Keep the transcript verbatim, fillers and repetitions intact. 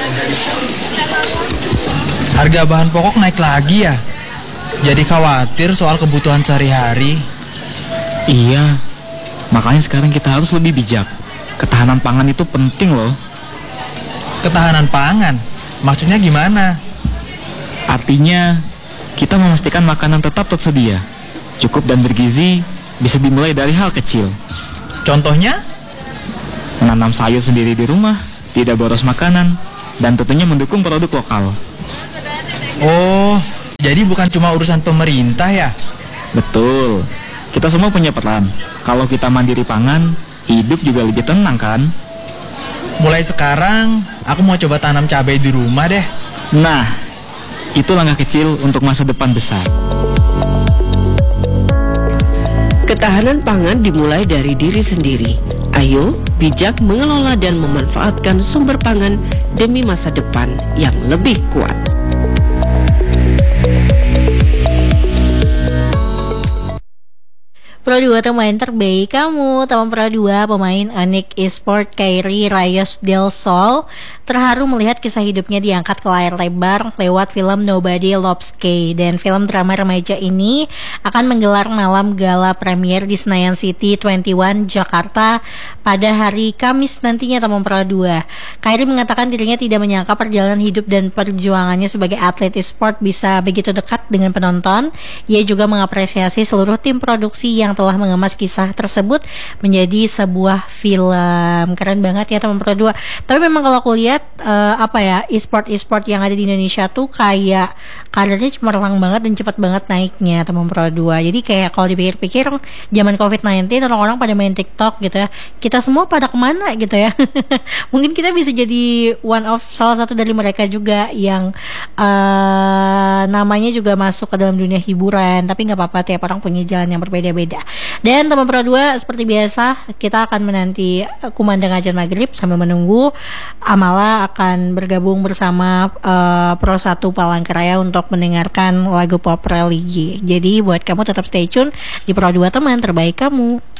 Harga bahan pokok naik lagi ya? Jadi khawatir soal kebutuhan sehari-hari. Iya, makanya sekarang kita harus lebih bijak. Ketahanan pangan itu penting loh. Ketahanan pangan? Maksudnya gimana? Artinya, kita memastikan makanan tetap tersedia, cukup dan bergizi, bisa dimulai dari hal kecil. Contohnya? Menanam sayur sendiri di rumah, tidak boros makanan, dan tentunya mendukung produk lokal. Oh, jadi bukan cuma urusan pemerintah ya? Betul, kita semua punya peran. Kalau kita mandiri pangan, hidup juga lebih tenang kan? Mulai sekarang, aku mau coba tanam cabai di rumah deh. Nah, itu langkah kecil untuk masa depan besar. Ketahanan pangan dimulai dari diri sendiri. Ayo, bijak mengelola dan memanfaatkan sumber pangan demi masa depan yang lebih kuat. Pro dua pemain terbaik kamu, teman Pro dua pemain Onyx Esport Kairi Rayos Del Sol terharu melihat kisah hidupnya diangkat ke layar lebar lewat film Nobody Loves Kay, dan film drama remaja ini akan menggelar malam gala premier di Senayan City dua puluh satu Jakarta pada hari Kamis nantinya, teman Pro dua. Kairi mengatakan dirinya tidak menyangka perjalanan hidup dan perjuangannya sebagai atlet e-sport bisa begitu dekat dengan penonton. Ia juga mengapresiasi seluruh tim produksi yang telah mengemas kisah tersebut menjadi sebuah film. Keren banget ya teman Pro dua. Tapi memang kalau aku lihat uh, apa ya, e-sport e-sport yang ada di Indonesia tuh kayak karirnya cemerlang banget dan cepat banget naiknya teman Pro dua. Jadi kayak kalau dipikir-pikir zaman covid sembilan belas orang-orang pada main TikTok gitu ya, kita semua pada kemana gitu ya. Mungkin kita bisa jadi one of salah satu dari mereka juga yang uh, namanya juga masuk ke dalam dunia hiburan. Tapi gak apa-apa, tiap orang punya jalan yang berbeda-beda. Dan teman Pro dua, seperti biasa kita akan menanti kumandang azan maghrib sambil menunggu Amala akan bergabung bersama uh, Pro satu Palangkaraya untuk mendengarkan lagu pop religi. Jadi buat kamu tetap stay tune di Pro dua, teman terbaik kamu.